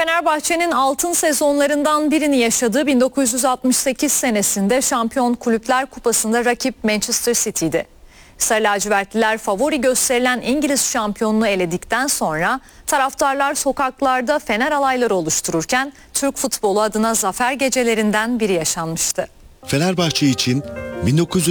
Fenerbahçe'nin altın sezonlarından birini yaşadığı 1968 senesinde Şampiyon Kulüpler Kupası'nda rakip Manchester City'di. Sarı lacivertliler favori gösterilen İngiliz şampiyonluğu eledikten sonra taraftarlar sokaklarda fener alayları oluştururken Türk futbolu adına zafer gecelerinden biri yaşanmıştı. Fenerbahçe için